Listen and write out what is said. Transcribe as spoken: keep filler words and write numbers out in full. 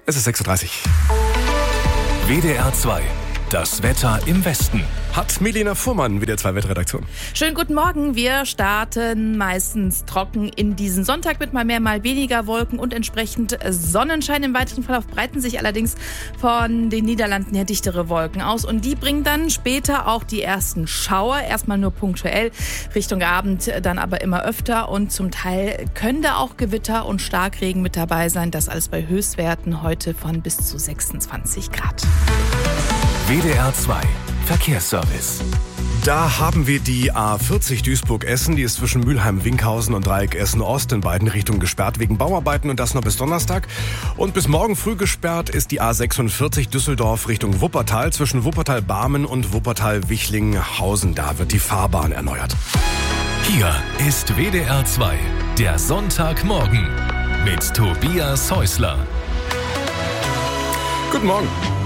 Es ist sechs Uhr dreißig. W D R zwei. Das Wetter im Westen. Hat Melina Fuhrmann, W D R zwei Wetterredaktion. Schönen guten Morgen. Wir starten meistens trocken in diesen Sonntag mit mal mehr, mal weniger Wolken und entsprechend Sonnenschein. Im weiteren Verlauf breiten sich allerdings von den Niederlanden her dichtere Wolken aus. Und die bringen dann später auch die ersten Schauer. Erstmal nur punktuell, Richtung Abend dann aber immer öfter. Und zum Teil können da auch Gewitter und Starkregen mit dabei sein. Das alles bei Höchstwerten heute von bis zu sechsundzwanzig Grad. W D R zwei Verkehrsservice. Da haben wir die A vierzig Duisburg-Essen. Die ist zwischen Mülheim-Winkhausen und Dreieck Essen-Ost in beiden Richtungen gesperrt wegen Bauarbeiten und das noch bis Donnerstag. Und bis morgen früh gesperrt ist die A sechsundvierzig Düsseldorf Richtung Wuppertal zwischen Wuppertal-Barmen und Wuppertal-Wichlinghausen. Da wird die Fahrbahn erneuert. Hier ist W D R zwei, der Sonntagmorgen mit Tobias Häusler. Guten Morgen.